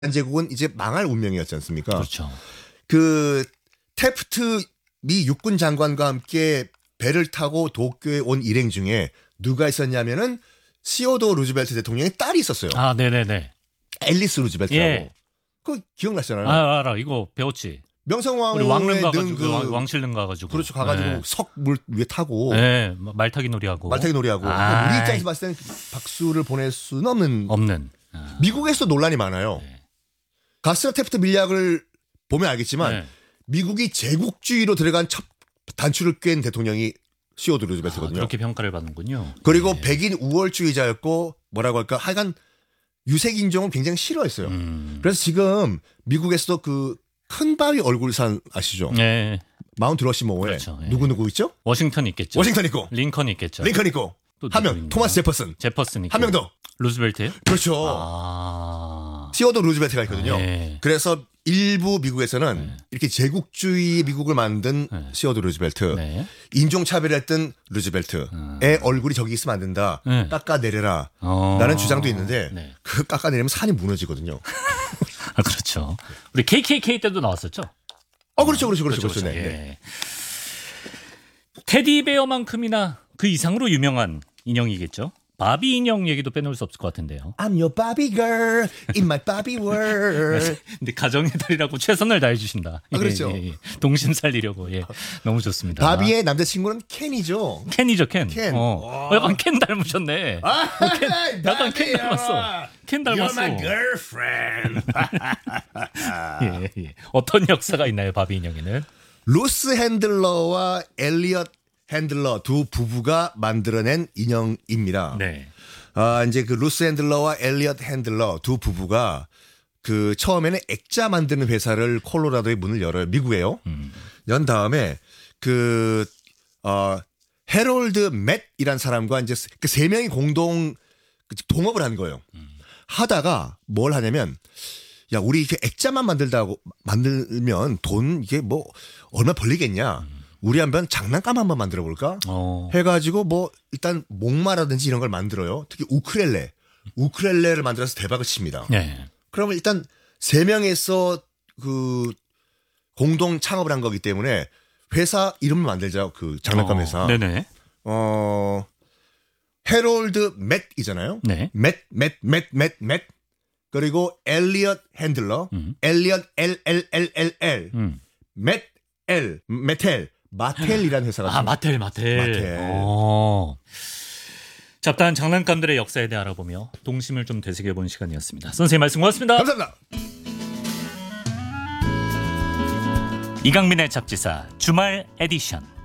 제국은 이제 망할 운명이었지 않습니까? 그렇죠. 그 태프트 미 육군 장관과 함께 배를 타고 도쿄에 온 일행 중에 누가 있었냐면은 시오도 루즈벨트 대통령의 딸이 있었어요. 아, 네네네. 앨리스 루즈벨트라고. 예. 그거 기억나시잖아요. 알아. 이거 배웠지. 명성황후의 우리 왕릉 가가지고 능그 왕실릉 가가지고. 그렇죠. 가가지고 네. 석물 위에 타고 네, 말타기 놀이하고. 말타기 놀이하고. 아, 우리 입장에서 봤을 때는 박수를 보낼 수는 없는. 아. 미국에서도 논란이 많아요. 네. 가스라 태프트 밀약을 보면 알겠지만 네. 미국이 제국주의로 들어간 첫 단추를 꿰는 대통령이 시오도 루즈벨트거든요. 그렇게 평가를 받는군요. 그리고 네. 백인 우월주의자였고 뭐라고 할까 하여간 유색 인종을 굉장히 싫어했어요. 그래서 지금 미국에서도 그 큰 바위 얼굴산 아시죠? 네. 마운트 러시모어에 그렇죠. 예. 누구 있죠? 워싱턴 있겠죠. 워싱턴 있고 링컨 있겠죠. 링컨 있고 또 한 누구 명 있나? 토마스 제퍼슨 제퍼슨 있고. 한 명 더 루즈벨트요? 그렇죠. 아. 시오도 루즈벨트가 있거든요. 네. 그래서 일부 미국에서는 네. 이렇게 제국주의 미국을 만든 네. 시오도 루즈벨트 네. 인종차별했던 루즈벨트의 얼굴이 저기 있으면 안 된다. 네. 깎아내려라. 어. 라는 주장도 있는데 네. 그 깎아내리면 산이 무너지거든요. 아, 그렇죠. 우리 KKK 때도 나왔었죠. 그렇죠. 네. 예. 테디베어만큼이나 그 이상으로 유명한 인형이겠죠. 바비 인형 얘기도 빼놓을 수 없을 것 같은데요. I'm your Barbie girl in my Barbie world. 근데 가정의 달이라고 최선을 다해 주신다. 그렇죠. 예. 동심 살리려고. 예. 너무 좋습니다. 바비의 남자친구는 켄이죠. 켄이죠, 켄. 켄. 약간 켄 닮으셨네. 약간 켄 닮았어. 켄 닮았어. You're my girlfriend. 예. 어떤 역사가 있나요, 바비 인형에는? 루스 핸들러와 엘리엇 핸들러 두 부부가 만들어낸 인형입니다. 네. 이제 그 루스 핸들러와 엘리엇 핸들러 두 부부가 그 처음에는 액자 만드는 회사를 콜로라도에 문을 열어요. 미국에요. 연 다음에 해롤드 맷이란 사람과 이제 그 세 명이 공동 동업을 한 거예요. 하다가 뭘 하냐면 야, 우리 이렇게 액자만 만들면 돈 이게 뭐 얼마 벌리겠냐. 우리 한번 장난감 한번 만들어 볼까? 해가지고 뭐 일단 목마라든지 이런 걸 만들어요. 특히 우크렐레를 만들어서 대박을 칩니다. 네. 그러면 일단 세 명에서 그 공동 창업을 한 거기 때문에 회사 이름을 만들자. 그 장난감 회사. 네네. 해롤드 맷이잖아요. 네. 맷. 그리고 엘리엇 핸들러. 엘리엇 LLLLL. 마텔이라는 회사가 마텔. 잡다한 장난감들의 역사에 대해 알아보며 동심을 좀 되새겨본 시간이었습니다. 선생님 말씀 고맙습니다. 감사합니다. 이강민의 잡지사 주말 에디션.